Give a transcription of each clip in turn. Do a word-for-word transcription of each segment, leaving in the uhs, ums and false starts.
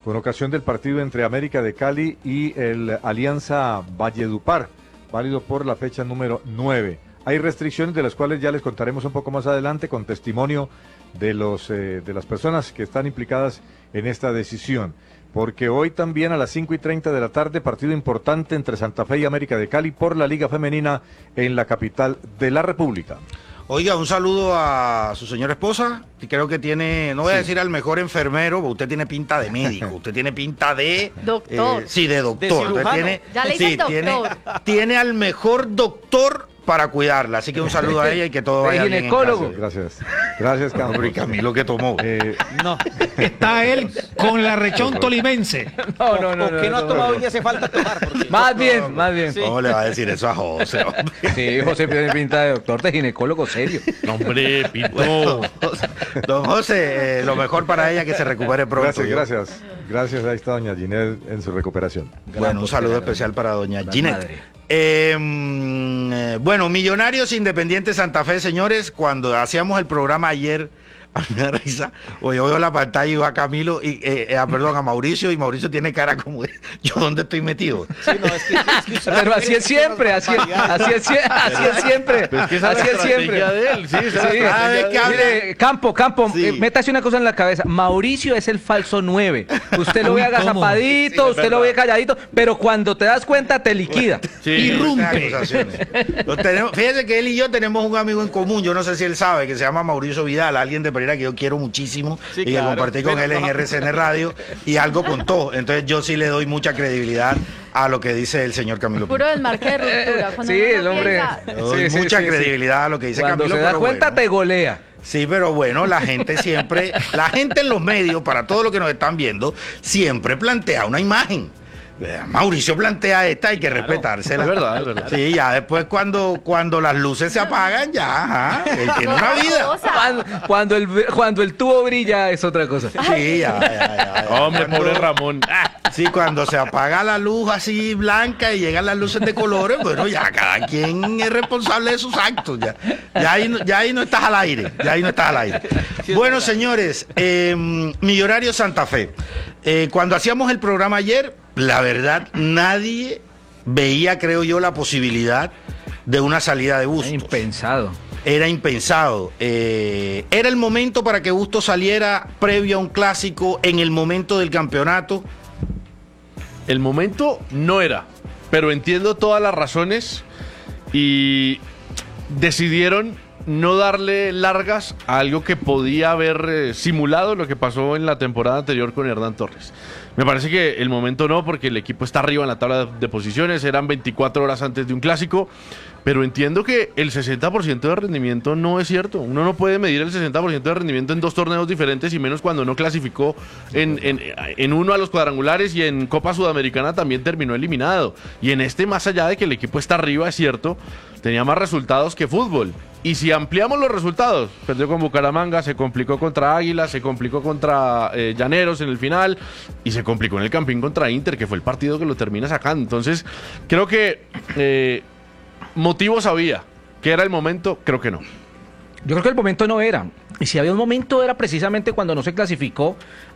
con ocasión del partido entre América de Cali y el Alianza Valledupar, válido por la fecha número nueve. Hay restricciones de las cuales ya les contaremos un poco más adelante con testimonio de los eh, de las personas que están implicadas en esta decisión. Porque hoy también a las cinco y treinta de la tarde, partido importante entre Santa Fe y América de Cali por la Liga Femenina en la capital de la República. Oiga, un saludo a su señora esposa, que creo que tiene, no voy sí. a decir al mejor enfermero, porque usted tiene pinta de médico, usted tiene pinta de... Doctor. Eh, sí, de doctor. De tiene, ya le sí, doctor. Tiene, tiene al mejor doctor para cuidarla, así que un saludo a ella y que todo vaya bien. Ginecólogo. Gracias, gracias, Campos. Y Camilo que tomó. Eh, no, está él con la rechón tolimense. No, no, no. ¿Por qué no, no, ha no, tomado no. y hace falta tomar? Porque... Más bien, más bien. Sí. ¿Cómo le va a decir eso a José? Sí, José tiene pinta de doctor, de ginecólogo serio. No, hombre, Pito. Bueno, don José, eh, lo mejor para ella que se recupere pronto. Gracias, yo. gracias. Gracias, ahí está doña Ginette en su recuperación. Bueno, un saludo especial para doña Ginette. Eh, bueno, Millonarios Independiente Santa Fe, señores, cuando hacíamos el programa ayer, a mí me da risa, oye, oigo la pantalla y va a Camilo, y, eh, eh, perdón, a Mauricio, y Mauricio tiene cara como de, ¿yo dónde estoy metido? Sí, no, es que, es que usted Pero así es siempre, así es, así es, así es siempre, Pero es que esa así es es la siempre. estrategia de él, sí, esa es la Sí. estrategia Cada vez de que él. habla- Mire, Campo, Campo, Sí. eh, métase una cosa en la cabeza. Mauricio es el falso nueve. Usted lo ve agazapadito, Sí, es usted lo ve verdad. calladito, pero cuando te das cuenta te liquida. Sí. Irrumpe. Lo tenemos, fíjese que él y yo tenemos un amigo en común, yo no sé si él sabe, que se llama Mauricio Vidal, alguien de Pereira que yo quiero muchísimo, Sí, y que claro. compartí con Pero él en no. R C N Radio, y algo contó. Entonces yo sí le doy mucha credibilidad a lo que dice el señor Camilo Puro Pinto. desmarque de ruptura. Cuando Sí, uno el no hombre. piensa, Le doy Sí, sí, mucha sí, sí. credibilidad a lo que dice Cuando Camilo. se da pero cuenta bueno. te golea. Sí, pero bueno, la gente siempre, la gente en los medios, para todo lo que nos están viendo, siempre plantea una imagen. Eh, Mauricio plantea esta, hay que respetársela. Es verdad, es verdad. Sí, ya después cuando, cuando las luces se apagan, ya, ajá, él tiene una vida. cosa. Cuando, cuando el cuando el tubo brilla es otra cosa. Sí, ya, ya, ya, ya. Hombre, Cuando- pobre Ramón. Ah, Sí, cuando se apaga la luz así blanca y llegan las luces de colores, bueno, ya cada quien es responsable de sus actos. Ya, ya, ahí, no- ya ahí no estás al aire, ya ahí no estás al aire. Bueno, señores, eh, Millonarios Santa Fe. Eh, cuando hacíamos el programa ayer, la verdad, nadie veía, creo yo, la posibilidad de una salida de Bustos. Impensado. Era impensado. Eh, era el momento para que Bustos saliera previo a un clásico, en el momento del campeonato. el momento no era, pero entiendo todas las razones y decidieron no darle largas a algo que podía haber eh, simulado lo que pasó en la temporada anterior con Hernán Torres. Me parece que el momento no, porque el equipo está arriba en la tabla de, de posiciones, eran veinticuatro horas antes de un clásico, pero entiendo que el sesenta por ciento de rendimiento no es cierto. Uno no puede medir el sesenta por ciento de rendimiento en dos torneos diferentes, y menos cuando no clasificó en, en, en uno a los cuadrangulares, y en Copa Sudamericana también terminó eliminado. Y en este, más allá de que el equipo está arriba, es cierto, tenía más resultados que fútbol. Y si ampliamos los resultados, perdió con Bucaramanga, se complicó contra Águila, se complicó contra eh, Llaneros en el final, y se complicó en el Campín contra Inter, que fue el partido que lo termina sacando. Entonces, creo que eh, motivos había. ¿Que era el momento? Creo que no. Yo creo que el momento no era. Y si había un momento era precisamente cuando no se clasificó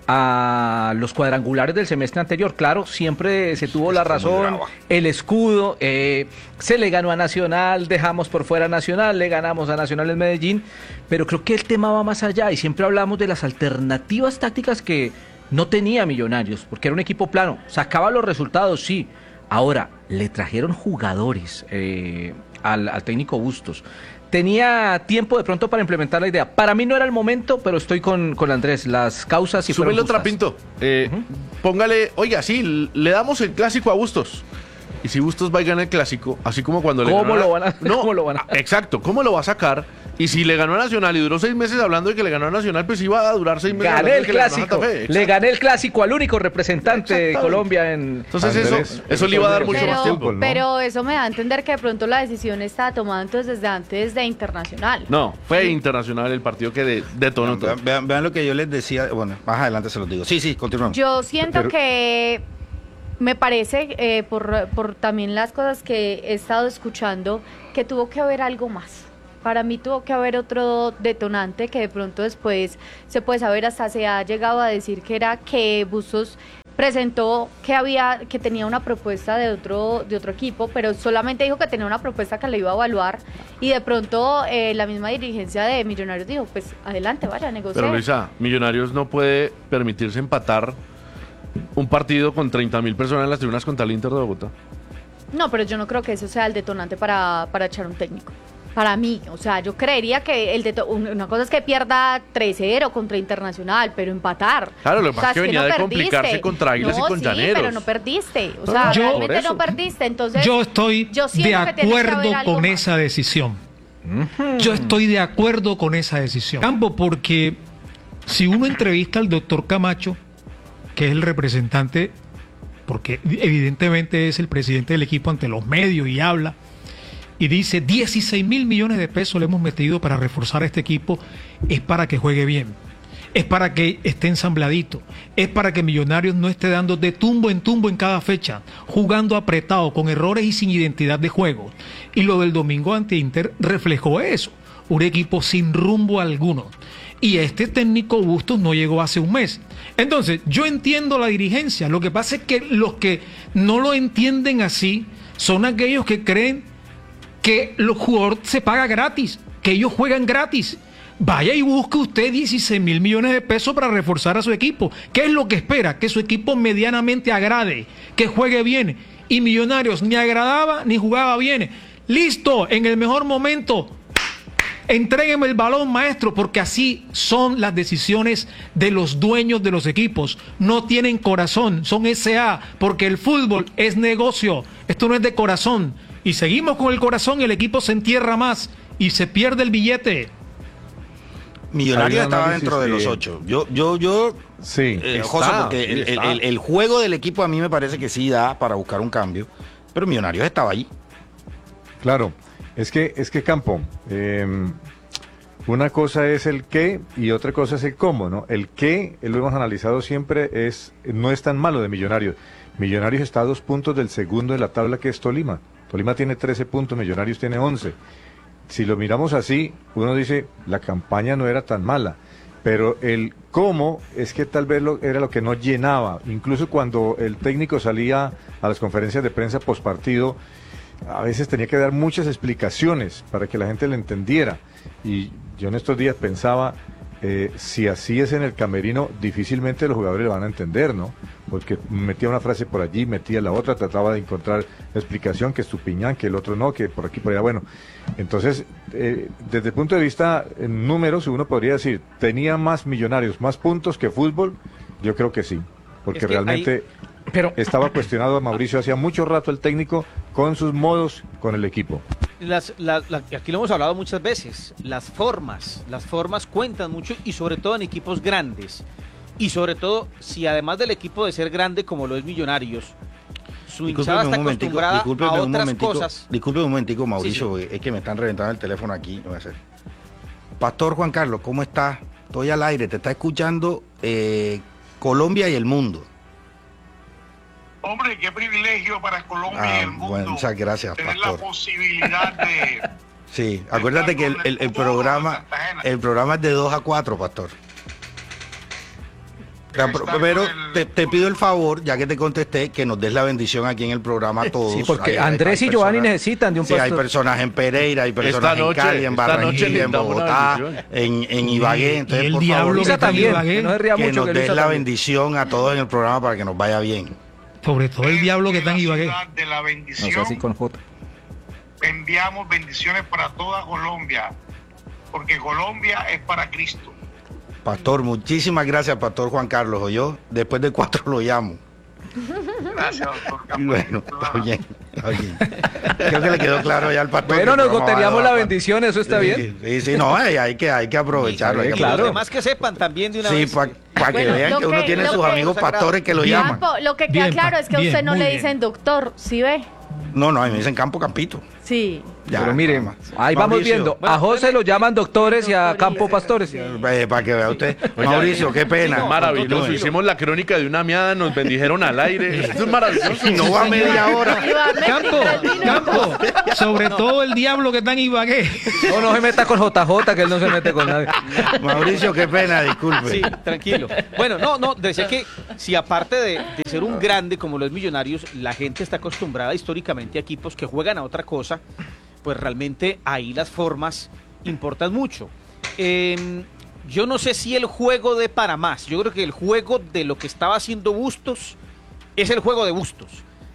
a los cuadrangulares del semestre anterior. Claro, siempre se tuvo la razón, el escudo, eh, se le ganó a Nacional, dejamos por fuera a Nacional, le ganamos a Nacional en Medellín, pero creo que el tema va más allá y siempre hablamos de las alternativas tácticas que no tenía Millonarios, porque era un equipo plano, sacaba los resultados, sí. Ahora, le trajeron jugadores eh, al, al técnico Bustos. Tenía tiempo de pronto para implementar la idea. Para mí no era el momento, pero estoy con, con Andrés. Las causas sí fueron Súbele otra, justas. Pinto. Eh, uh-huh. Póngale, oiga, sí, le damos el clásico a Bustos. Y si Bustos va y gana el clásico, así como cuando le ganó... ¿Cómo lo van a- No, cómo lo van a- exacto, ¿cómo lo va a sacar? Y si le ganó a Nacional y duró seis meses hablando de que le ganó a Nacional, pues iba a durar seis meses Gané hablando el de que le ganó a clásico. Santa Fe. Le Exacto. gané el clásico al único representante de Colombia en... Entonces Andrés, eso, eso le iba a dar mucho pero, más tiempo. ¿no? pero eso me da a entender que de pronto la decisión estaba tomada entonces desde antes de Internacional. No, fue Internacional el partido que de- detonó todo. Vean, vean- vean lo que yo les decía. Bueno, más adelante se los digo. Sí, sí, continuamos. Yo siento Pero- que me parece, eh, por, por también las cosas que he estado escuchando, que tuvo que haber algo más. Para mí tuvo que haber otro detonante que de pronto después se puede saber, hasta se ha llegado a decir que era que Bustos presentó que había, que tenía una propuesta de otro, de otro equipo, pero solamente dijo que tenía una propuesta que le iba a evaluar y de pronto eh, la misma dirigencia de Millonarios dijo, pues adelante, vaya, negocie. Pero Luisa, Millonarios no puede permitirse empatar un partido con treinta mil personas en las tribunas contra el Inter de Bogotá. No, pero yo no creo que eso sea el detonante para, para echar un técnico. Para mí, o sea, yo creería que el deto- una cosa es que pierda tres cero contra Internacional, pero empatar. Claro, lo que O pasa sea, es que venía no de perdiste. complicarse contra Águilas y No, con sí, Llaneros. pero no perdiste. O sea, Yo- realmente Por eso. no perdiste. Entonces, Yo estoy yo siento de que tiene que acuerdo haber algo con más. esa decisión. Yo estoy de acuerdo con esa decisión. Campo, porque si uno entrevista al doctor Camacho, que es el representante, porque evidentemente es el presidente del equipo ante los medios y habla, y dice dieciséis mil millones de pesos le hemos metido para reforzar a este equipo, es para que juegue bien, es para que esté ensambladito, es para que Millonarios no esté dando de tumbo en tumbo en cada fecha, jugando apretado, con errores y sin identidad de juego. Y lo del domingo ante Inter reflejó eso, un equipo sin rumbo alguno. Y este técnico Bustos no llegó hace un mes. Entonces, yo entiendo la dirigencia, lo que pasa es que los que no lo entienden así son aquellos que creen que los jugadores se paga gratis, que ellos juegan gratis. Vaya y busque usted dieciséis mil millones de pesos para reforzar a su equipo. ¿Qué es lo que espera? Que su equipo medianamente agrade, que juegue bien. Y Millonarios ni agradaba ni jugaba bien. Listo, en el mejor momento, entrégueme el balón, maestro, porque así son las decisiones de los dueños de los equipos. No tienen corazón, son S A, porque el fútbol es negocio. Esto no es de corazón. Y seguimos con el corazón y el equipo se entierra más y se pierde el billete. Millonarios Hay un estaba análisis dentro de los de- ocho. Yo, yo, yo, Sí. eh, está, José, porque sí el, el- está. el- el juego del equipo a mí me parece que sí da para buscar un cambio, pero Millonarios estaba allí. Claro, es que, es que Campo, eh, una cosa es el qué y otra cosa es el cómo, ¿no? El qué, lo hemos analizado siempre, es no es tan malo de Millonarios. Millonarios está a dos puntos del segundo de la tabla, que es Tolima. Tolima tiene trece puntos, Millonarios tiene once. Si lo miramos así, uno dice, la campaña no era tan mala, pero el cómo es que tal vez lo, era lo que no llenaba. Incluso cuando el técnico salía a las conferencias de prensa postpartido, a veces tenía que dar muchas explicaciones para que la gente le entendiera. Y yo en estos días pensaba, eh, si así es en el camerino, difícilmente los jugadores le van a entender, ¿no? Porque metía una frase por allí, metía la otra, trataba de encontrar explicación, que Estupiñán, que el otro no, que por aquí, por allá, bueno. Entonces, eh, desde el punto de vista en números, uno podría decir, ¿tenía más Millonarios, más puntos que fútbol? Yo creo que sí, porque Es que realmente Pero estaba cuestionado a Mauricio hacía mucho rato el técnico con sus modos con el equipo. Las, la- la- aquí lo hemos hablado muchas veces, las formas, las formas cuentan mucho y sobre todo en equipos grandes. Y sobre todo, si además del equipo de ser grande como lo es Millonarios, su hinchada está acostumbrada discúlpeme a un otras momentico, cosas. discúlpeme un momentico, Mauricio, Sí, sí. porque es que me están reventando el teléfono aquí. No voy a hacer. Pastor Juan Carlos, ¿cómo estás? Estoy al aire, te está escuchando eh, Colombia y el mundo. Hombre, qué privilegio para Colombia Ah, y el mundo. bueno, muchas gracias, tener pastor. la posibilidad de... Sí, acuérdate que el, el- el programa el programa es de dos a cuatro, pastor. Ya, pero- Está Pero con el- te, te pido el favor, ya que te contesté, que nos des la bendición aquí en el programa a todos. sí, porque Hay- hay- Andrés hay y Giovanni personas- necesitan de un Sí, hay pastor. personas en Pereira, hay personas noche- en Cali, en esta noche Barranquilla, en necesitamos una Bogotá, bendición. en, en Ibagué. Entonces, y el por diablo favor, que Luisa está en también, Ibagué, que no se ría que mucho, nos que des Luisa la también. bendición a todos en el programa para que nos vaya bien. sobre todo el diablo que está en la Ibagué. ciudad de la No bendición, sé si con J. enviamos bendiciones para toda Colombia, porque Colombia es para Cristo. Pastor, muchísimas gracias, Pastor Juan Carlos. O yo, después de cuatro lo llamo. Gracias, doctor Campo. Bueno, está bien, está bien. Creo que le quedó claro ya al pastor. Bueno, que nos el programa va goteríamos de la dos a bendición, eso está cuatro. bien. Sí, sí, no, hay, hay que, hay que aprovecharlo. hay que Claro. Los aprovecharlo. demás que sepan también de una Sí, vez. para que Bueno, vean lo que uno que- tiene lo sus que- amigos pastores que lo Bien. llaman. Campo, lo que queda Bien, claro pa- es que a bien, usted no muy le bien. dicen doctor, ¿sí ve? No, no, a mí me dicen Campo Campito. Sí. Ya, Pero miren, nada más. ahí vamos Mauricio, viendo. bueno, a José bueno, lo llaman doctores y a Campo pastores. Eh, para que vea usted. Mauricio, qué pena. no, Maravilloso. Continúe. Hicimos la crónica de una miada, nos bendijeron al aire. Esto es maravilloso. No va a media hora. Campo, Campo, sobre todo el diablo que está en Ibagué. No, no se meta con J J, que él no se mete con nadie. Mauricio, qué pena, disculpe. Sí, tranquilo. Bueno, no, no, decía que si aparte de, de ser un grande como los Millonarios, la gente está acostumbrada históricamente a equipos que juegan a otra cosa, pues realmente ahí las formas importan mucho. Eh, yo no sé si el juego de para más, yo creo que el juego de lo que estaba haciendo Bustos es el juego de Bustos.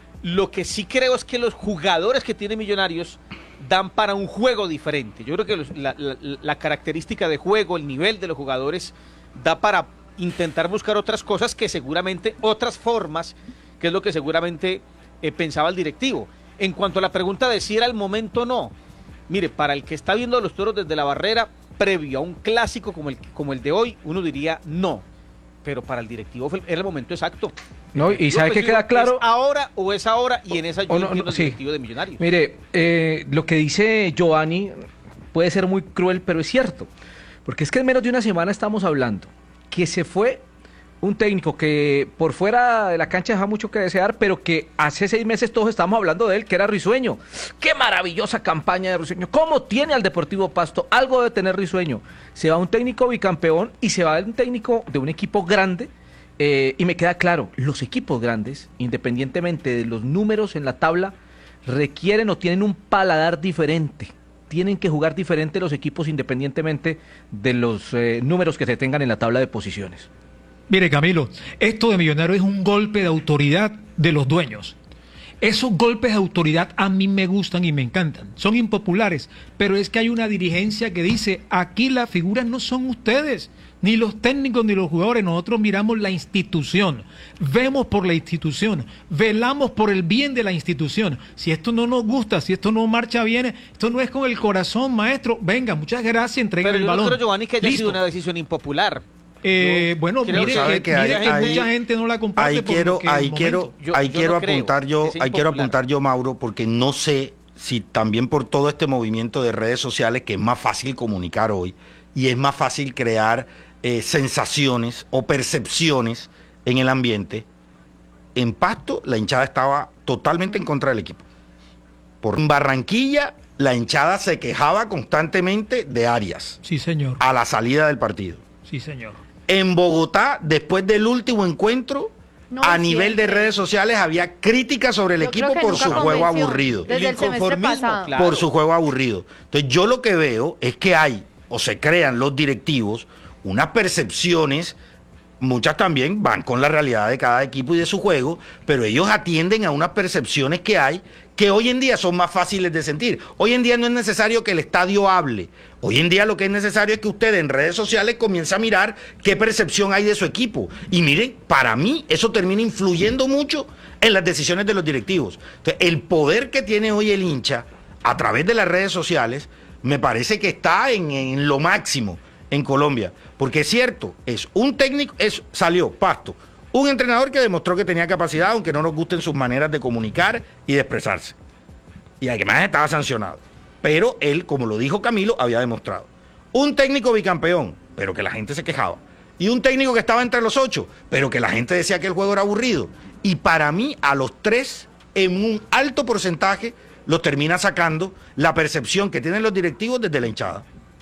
Lo que sí creo es que los jugadores que tiene Millonarios dan para un juego diferente. Yo creo que los, la, la, la característica de juego, el nivel de los jugadores, da para intentar buscar otras cosas que seguramente, otras formas, que es lo que seguramente eh, pensaba el directivo. En cuanto a la pregunta de si era el momento o no, mire, para el que está viendo a los Toros desde la barrera, previo a un clásico como el, como el de hoy, uno diría no. Pero para el directivo fue, era el momento exacto. No, y Yo, sabe pues, que digo, queda claro. ¿es ahora o es ahora? Y en esa yo O no, entiendo no, el sí. directivo de Millonarios. Mire, eh, lo que dice Giovanni puede ser muy cruel, pero es cierto. Porque es que en menos de una semana estamos hablando que se fue un técnico que por fuera de la cancha deja mucho que desear, pero que hace seis meses todos estábamos hablando de él, que era Risueño. ¡Qué maravillosa campaña de Risueño! ¿Cómo tiene al Deportivo Pasto? Algo de tener Risueño. Se va un técnico bicampeón y se va un técnico de un equipo grande. Eh, y me queda claro, los equipos grandes, independientemente de los números en la tabla, requieren o tienen un paladar diferente. Tienen que jugar diferente los equipos independientemente de los eh, números que se tengan en la tabla de posiciones. Mire, Camilo, esto de Millonario es un golpe de autoridad de los dueños. Esos golpes de autoridad a mí me gustan y me encantan. Son impopulares, pero es que hay una dirigencia que dice, aquí las figuras no son ustedes, ni los técnicos ni los jugadores. Nosotros miramos la institución, vemos por la institución, velamos por el bien de la institución. Si esto no nos gusta, si esto no marcha bien, esto no es con el corazón, maestro. Venga, muchas gracias, entreguen Pero el yo balón. no creo, Giovanni, que haya Listo. sido una decisión impopular. Eh, Yo bueno, creo mire, sabe que, que mire hay- que hay- mucha gente no la comparte. Ahí por quiero, lo que ahí el quiero, momento. Yo- ahí yo quiero no creo apuntar yo, que sea ahí quiero impopular. apuntar yo, Mauro, porque no sé si también por todo este movimiento de redes sociales que es más fácil comunicar hoy y es más fácil crear eh, sensaciones o percepciones en el ambiente. En Pasto la hinchada estaba totalmente en contra del equipo. Por en Barranquilla la hinchada se quejaba constantemente de Arias Sí, señor. a la salida del partido. Sí, señor. En Bogotá, después del último encuentro, No, a nivel de siempre. redes sociales había críticas sobre el Yo creo equipo que por nunca su juego convenció. aburrido. Desde El el semestre inconformismo, pasado. claro. Por su juego aburrido. Entonces yo lo que veo es que hay, o se crean los directivos, unas percepciones, muchas también van con la realidad de cada equipo y de su juego, pero ellos atienden a unas percepciones que hay que hoy en día son más fáciles de sentir. Hoy en día no es necesario que el estadio hable. Hoy en día lo que es necesario es que usted en redes sociales comience a mirar qué percepción hay de su equipo. Y miren, para mí eso termina influyendo mucho en las decisiones de los directivos. Entonces, el poder que tiene hoy el hincha a través de las redes sociales me parece que está en, en lo máximo en Colombia. Porque es cierto, es un técnico, es, salió Pasto, un entrenador que demostró que tenía capacidad, aunque no nos gusten sus maneras de comunicar y de expresarse. Y además estaba sancionado. Pero él, como lo dijo Camilo, había demostrado. Un técnico bicampeón, pero que la gente se quejaba. Y un técnico que estaba entre los ocho, pero que la gente decía que el juego era aburrido. Y para mí, a los tres, en un alto porcentaje, los termina sacando la percepción que tienen los directivos desde la hinchada.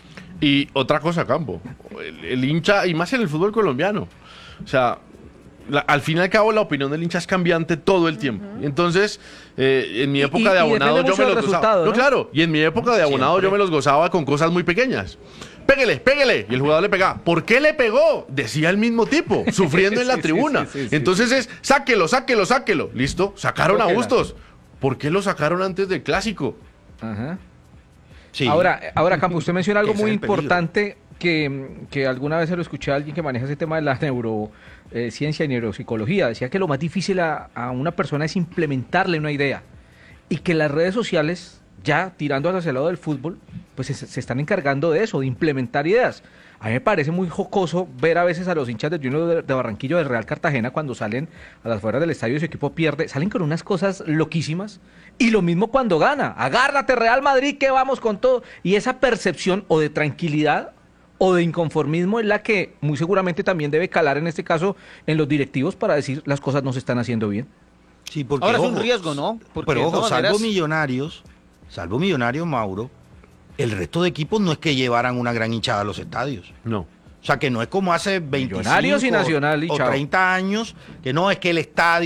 Y otra cosa, Campo, el, el hincha, y más en el fútbol colombiano, o sea, la- al fin y al cabo la opinión del hincha es cambiante todo el tiempo. Entonces, eh, en mi Y- época y- de y abonado depende yo mucho me del los gozaba. resultado, No, ¿no? claro, y en mi época de abonado Siempre. yo me los gozaba con cosas muy pequeñas. Pégale, pégale. Y el jugador le pegaba. ¿Por qué le pegó? Decía el mismo tipo, sufriendo en la Sí, sí, tribuna. sí, sí, sí. Entonces es, sáquelo, sáquelo, sáquelo. Listo, sacaron a Tóquela. Bustos. ¿Por qué lo sacaron antes del clásico? Ajá. Sí. Ahora, ahora, Campo, usted menciona algo Ese muy es el peligro. importante que, que alguna vez se lo escuché a alguien que maneja ese tema de la neurociencia y neuropsicología. Decía que lo más difícil a, a una persona es implementarle una idea y que las redes sociales, ya tirando hacia el lado del fútbol, pues se, se están encargando de eso, de implementar ideas. A mí me parece muy jocoso ver a veces a los hinchas del Junior de, de Barranquillo, del Real Cartagena, cuando salen a las afueras del estadio y su equipo pierde, salen con unas cosas loquísimas. Y lo mismo cuando gana. Agárrate Real Madrid, que vamos con todo. Y esa percepción o de tranquilidad o de inconformismo es la que muy seguramente también debe calar en este caso en los directivos para decir las cosas no se están haciendo bien. Sí, porque, Ahora es un ojo, riesgo, ¿no? Porque pero de ojo, todas salvo maneras- Millonarios, salvo Millonarios, Mauro, el resto de equipos no es que llevaran una gran hinchada a los estadios. No. O sea, que no es como hace veinticinco Millonarios y Nacional y o chao. treinta años, que no es que el estadio